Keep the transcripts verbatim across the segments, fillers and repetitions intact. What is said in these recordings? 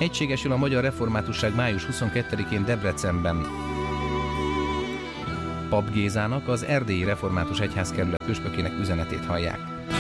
Egységesül a magyar reformátusság május huszonkettedikén Debrecenben. Pap Gézának, az Erdélyi Református Egyházkerület püspökének üzenetét hallják.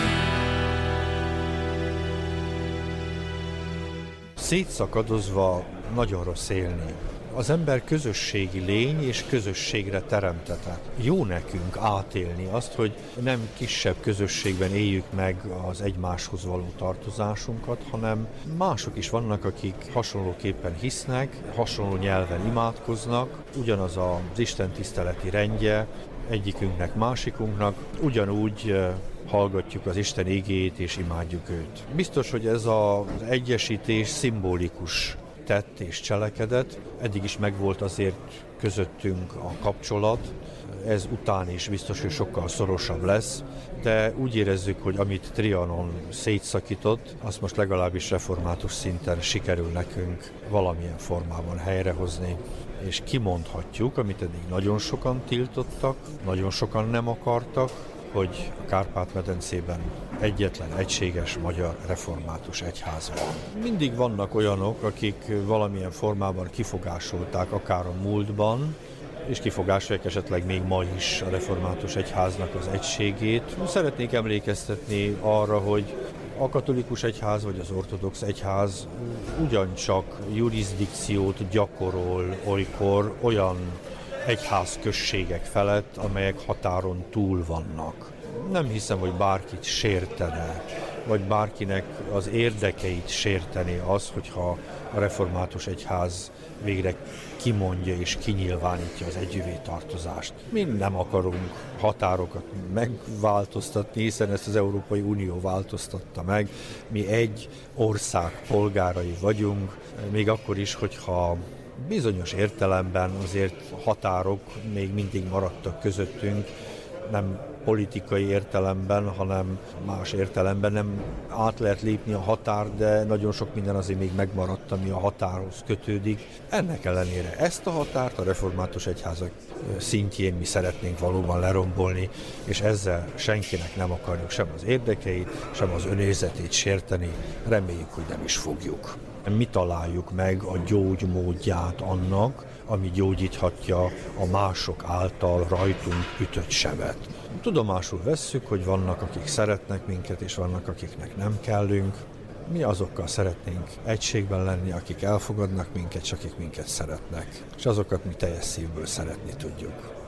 Szétszakadozva nagyon rossz élni. Az ember közösségi lény és közösségre teremtetett. Jó nekünk átélni azt, hogy nem kisebb közösségben éljük meg az egymáshoz való tartozásunkat, hanem mások is vannak, akik hasonlóképpen hisznek, hasonló nyelven imádkoznak, ugyanaz az istentiszteleti rendje egyikünknek, másikunknak, ugyanúgy hallgatjuk az Isten igéjét és imádjuk őt. Biztos, hogy ez az egyesítés szimbolikus tett és cselekedet, eddig is megvolt azért közöttünk a kapcsolat, ez után is biztos, hogy sokkal szorosabb lesz, de úgy érezzük, hogy amit Trianon szétszakított, azt most legalábbis református szinten sikerül nekünk valamilyen formában helyrehozni, és kimondhatjuk, amit eddig nagyon sokan tiltottak, nagyon sokan nem akartak, hogy a Kárpát-medencében egyetlen egységes magyar református egyház van. Mindig vannak olyanok, akik valamilyen formában kifogásolták akár a múltban, és kifogásolják esetleg még ma is a református egyháznak az egységét. Szeretnék emlékeztetni arra, hogy a katolikus egyház vagy az ortodox egyház ugyancsak jurisdikciót gyakorol olykor olyan egyházközségek felett, amelyek határon túl vannak. Nem hiszem, hogy bárkit sértene, vagy bárkinek az érdekeit sértené az, hogyha a református egyház végre kimondja és kinyilvánítja az együvé tartozást. Mi nem akarunk határokat megváltoztatni, hiszen ezt az Európai Unió változtatta meg. Mi egy ország polgárai vagyunk, még akkor is, hogyha bizonyos értelemben azért határok még mindig maradtak közöttünk, nem politikai értelemben, hanem más értelemben nem át lehet lépni a határ, de nagyon sok minden azért még megmaradt, ami a határhoz kötődik. Ennek ellenére ezt a határt a református egyházak szintjén mi szeretnénk valóban lerombolni, és ezzel senkinek nem akarjuk sem az érdekeit, sem az önérzetét sérteni. Reméljük, hogy nem is fogjuk. Mi találjuk meg a gyógymódját annak, ami gyógyíthatja a mások által rajtunk ütött sebet. Tudomásul vesszük, hogy vannak, akik szeretnek minket, és vannak, akiknek nem kellünk. Mi azokkal szeretnénk egységben lenni, akik elfogadnak minket, és akik minket szeretnek. És azokat mi teljes szívből szeretni tudjuk.